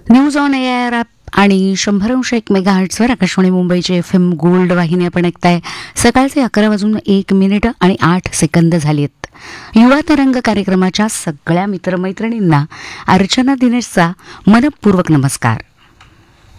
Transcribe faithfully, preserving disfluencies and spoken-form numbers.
News on air app आणि शंभर अंश एक मेगा हर्ट्सवर आकाशवाणी मुंबईचे एफ एम गोल्ड वाहिनी आपण ऐकताय. सकाळचे अकरा वाजून एक मिनिट आणि आठ सेकंद झाली आहेत. युवा तरंग कार्यक्रमाच्या सगळ्या मित्रमैत्रिणींना अर्चना दिनेशचा मनपूर्वक नमस्कार.